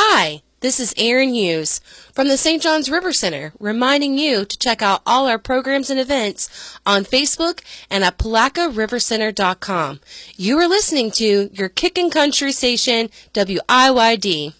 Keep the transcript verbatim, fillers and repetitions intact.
Hi, this is Erin Hughes from the Saint Johns River Center, reminding you to check out all our programs and events on Facebook and at Palaca River Center dot com. You are listening to your Kickin' Country station, W I Y D.